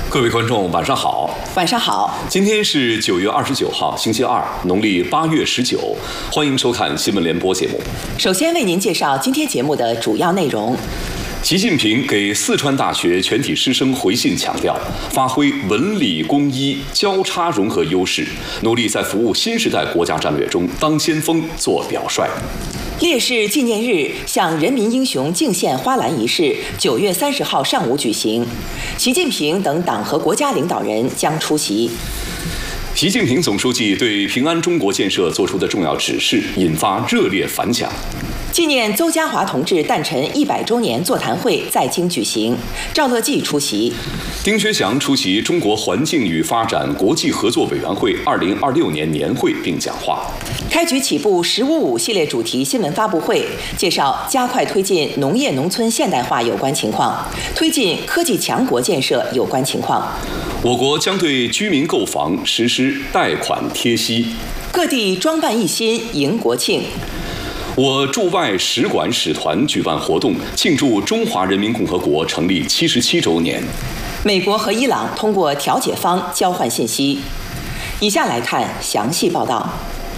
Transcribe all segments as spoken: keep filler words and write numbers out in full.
各位观众，晚上好。 晚上好。 今天是九月二十九号，星期二，农历八月十九。欢迎收看新闻联播节目。 首先为您介绍今天节目的主要内容。 习近平给四川大学全体师生回信强调，发挥文理工医交叉融合优势，努力在服务新时代国家战略中当先锋、做表率。 烈士纪念日向人民英雄敬献花篮仪式九月三十号上午举行，习近平等党和国家领导人将出席。 习近平总书记对平安中国建设作出的重要指示引发热烈反响。 纪念邹家华同志诞辰一百周年座谈会在京举行，赵乐际出席。 丁薛祥出席中国环境与发展国际合作委员会二零二六年年会并讲话。 开局起步“十五五”系列主题新闻发布会，介绍加快推进农业农村现代化有关情况，推进科技强国建设有关情况。 我国将对居民购房实施贷款贴息。 各地装扮一新迎国庆。 我驻外使馆使团举办活动，庆祝中华人民共和国成立七十七周年。 美国和伊朗通过调解方交换信息。以下来看详细报道。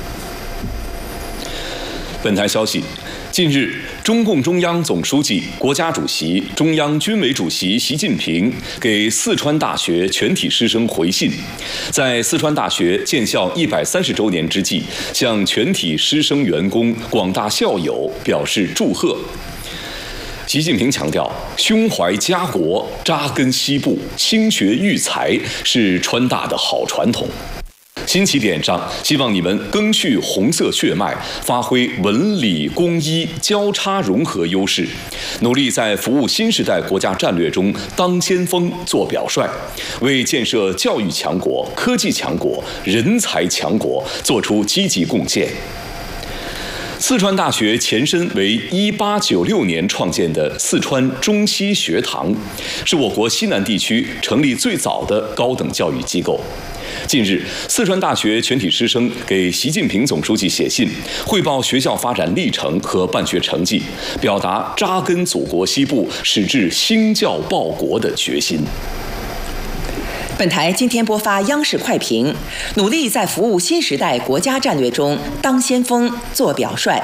本台消息，近日，中共中央总书记、国家主席、中央军委主席习近平给四川大学全体师生回信，在四川大学建校一百三十周年之际，向全体师生员工、广大校友表示祝贺。习近平强调，胸怀家国、扎根西部、兴学育才是川大的好传统。新起点上，希望你们赓续红色血脉，发挥文理工医交叉融合优势，努力在服务新时代国家战略中当先锋、做表率，为建设教育强国、科技强国、人才强国做出积极贡献。四川大学前身为一八九六年创建的四川中西学堂，是我国西南地区成立最早的高等教育机构。近日，四川大学全体师生给习近平总书记写信，汇报学校发展历程和办学成绩，表达扎根祖国西部、矢志兴教报国的决心。 本台今天播发央视快评，努力在服务新时代国家战略中当先锋、做表率。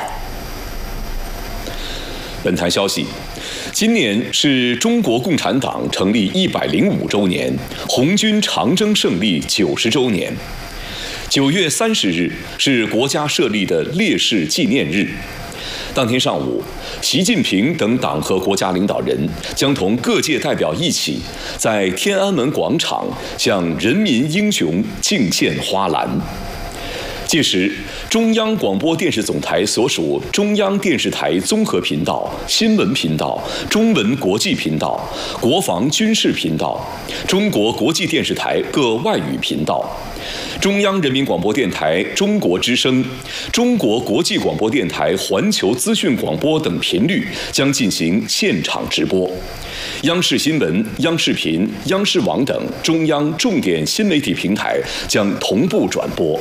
本台消息，今年是中国共产党成立一百零五周年，红军长征胜利九十周年。九月三十日是国家设立的烈士纪念日。当天上午，习近平等党和国家领导人将同各界代表一起，在天安门广场向人民英雄敬献花篮。届时，中央广播电视总台所属中央电视台综合频道、新闻频道、中文国际频道、国防军事频道、中国国际电视台各外语频道、中央人民广播电台中国之声、中国国际广播电台环球资讯广播等频率将进行现场直播。央视新闻、央视频、央视网等中央重点新媒体平台将同步转播。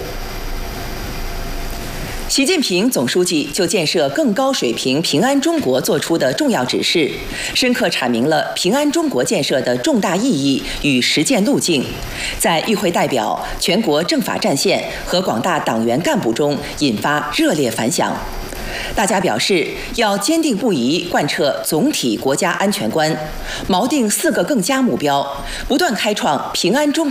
习近平总书记就建设更高水平平安中国作出的重要指示，深刻阐明了平安中国建设的重大意义与实践路径，在与会代表、全国政法战线和广大党员干部中引发热烈反响。大家表示，要坚定不移贯彻总体国家安全观，锚定四个更加目标，不断开创平安中